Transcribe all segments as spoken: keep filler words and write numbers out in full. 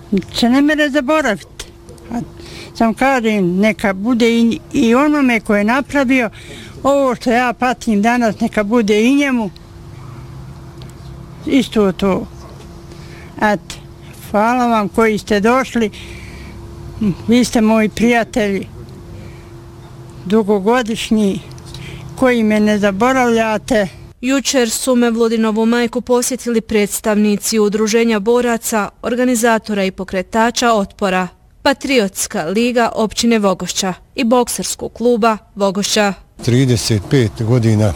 se ne mere zaboraviti. A sam kažem, neka bude i, i onome ko je napravio ovo što ja patim danas, neka bude i njemu isto to. Eto, hvala vam koji ste došli, vi ste moji prijatelji, dugogodišnji, koji me ne zaboravljate. Jučer su Mevludinovu majku posjetili predstavnici Udruženja boraca, organizatora i pokretača otpora, Patriotska liga općine Vogošća i bokserskog kluba Vogošća. trideset pet godina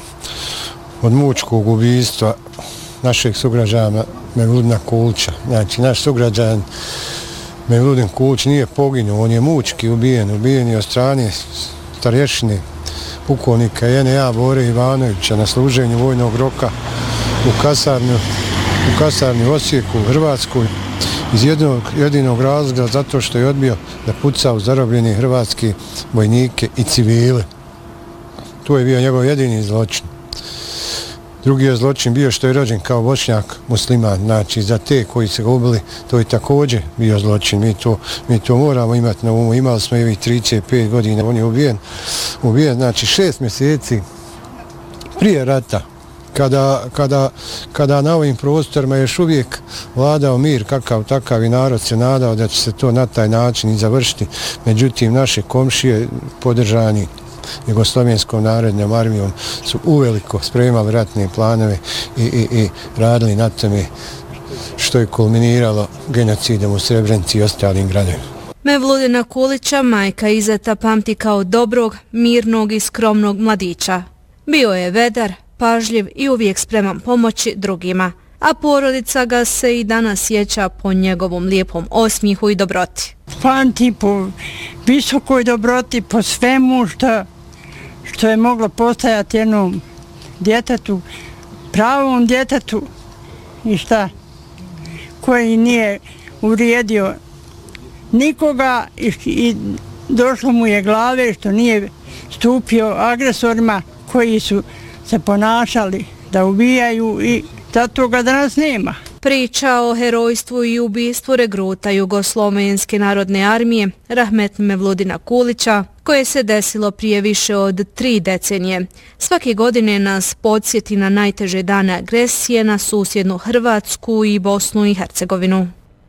od mučkog ubijstva našeg sugrađana Mevludina Kulića. Znači, naš sugrađan Mevludin Kulić nije poginuo, on je mučki ubijen, ubijen je od strane starješine pukovnika J N A Bore Ivanovića na služenju vojnog roka u kasarnju, u kasarnju u Osijeku u Hrvatskoj iz jednog, jedinog razloga zato što je odbio da puca u zarobljene hrvatske vojnike i civile. To je bio njegov jedini zločin. Drugi je zločin bio što je rođen kao Bošnjak musliman, znači za te koji se ga ubili, to je također bio zločin. Mi to, mi to moramo imati na umu. Imali smo i trideset pet godina, on je ubijen, ubijen znači šest mjeseci prije rata, kada, kada, kada na ovim prostorima još uvijek vladao mir, kakav takav i narod se nadao da će se to na taj način i završiti. Međutim, naše komšije podržani Jugoslovenskom narodnom armijom su uveliko spremali ratne planove i, i, i radili na tome što je kulminiralo genocidom u Srebrenici i ostalim gradovima. Mevludina Kulića majka Izeta pamti kao dobrog, mirnog i skromnog mladića. Bio je vedar, pažljiv i uvijek spreman pomoći drugima, a porodica ga se i danas sjeća po njegovom lijepom osmijehu i dobroti. Pamti po visokoj dobroti, po svemu što, što je moglo postajati jednom djetetu, pravom djetetu i šta, koji nije uvrijedio nikoga i, i došlo mu je glave što nije stupio agresorima koji su se ponašali da ubijaju i zato ga danas nema. Priča o herojstvu i ubistvu regruta Jugoslovenske narodne armije Rahmet Mevludina Kulića, koje se desilo prije više od tri decenije, svake godine nas podsjeti na najteže dane agresije na susjednu Hrvatsku i Bosnu i Hercegovinu.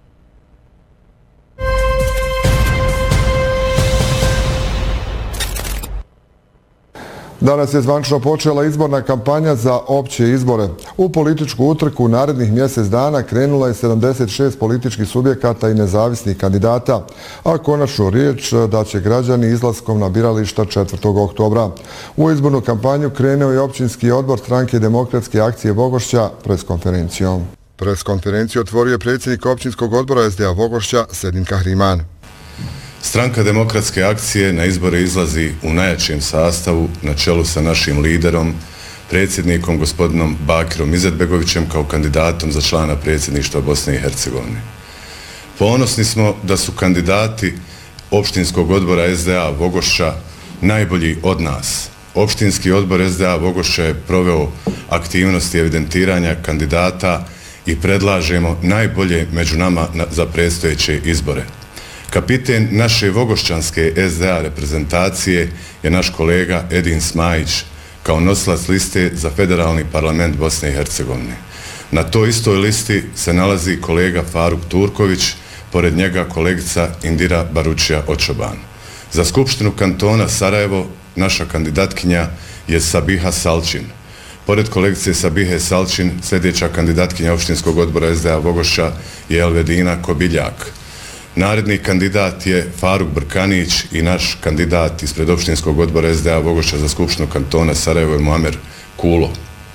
Danas je zvanično počela izborna kampanja za opće izbore. U političku utrku narednih mjesec dana krenula je sedamdeset šest političkih subjekata i nezavisnih kandidata, a konačnu riječ da će građani izlaskom na birališta četvrtog oktobra. U izbornu kampanju krenuo je općinski odbor Stranke demokratske akcije Vogošća preskonferencijom. Preskonferenciju otvorio je predsjednik općinskog odbora S D A Vogošća Sedin Kahriman. Stranka demokratske akcije na izbore izlazi u najjačijem sastavu na čelu sa našim liderom, predsjednikom gospodinom Bakirom Izetbegovićem kao kandidatom za člana predsjedništva Bosne i Hercegovine. Ponosni smo da su kandidati opštinskog odbora S D A Vogošća najbolji od nas. Opštinski odbor S D A Vogošća je proveo aktivnosti evidentiranja kandidata i predlažemo najbolje među nama za predstojeće izbore. Kapiten naše vogošćanske S D A reprezentacije je naš kolega Edin Smajić kao nosilac liste za federalni parlament Bosne i Hercegovine. Na toj istoj listi se nalazi kolega Faruk Turković, pored njega kolegica Indira Baručija Očoban. Za Skupštinu kantona Sarajevo naša kandidatkinja je Sabiha Salčin. Pored kolegice Sabihe Salčin, sljedeća kandidatkinja opštinskog odbora S D A Vogošća je Elvedina Kobiljak. Naredni kandidat je Faruk Brkanić i naš kandidat ispred opštinskog odbora S D A Vogošća za Skupštinu kantona Sarajevo je Muamer Kulo.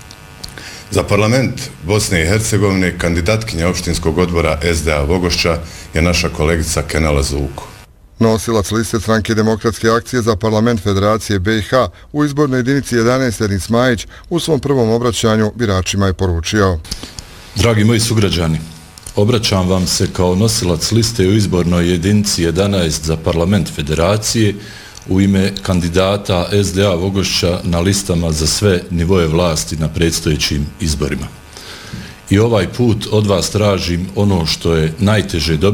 Za parlament Bosne i Hercegovine kandidatkinja opštinskog odbora S D A Vogošća je naša kolegica Kenala Zuko. Nosilac liste Stranke demokratske akcije za parlament Federacije B i H u izbornoj jedinici jedanaest Edin Smajić u svom prvom obraćanju biračima je poručio. Dragi moji sugrađani, obraćam vam se kao nosilac liste u izbornoj jedinici jedanaest za parlament Federacije u ime kandidata S D A Vogošća na listama za sve nivoje vlasti na predstojećim izborima. I ovaj put od vas tražim ono što je najteže dobiti